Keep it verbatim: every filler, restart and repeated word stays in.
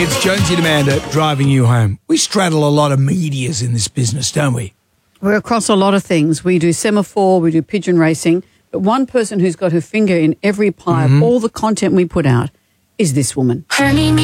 It's Jonesy and Amanda driving you home. We straddle a lot of medias in this business, don't we? We're across a lot of things. We do semaphore, we do pigeon racing, but one person who's got her finger in every pie mm-hmm. of all the content we put out is this woman.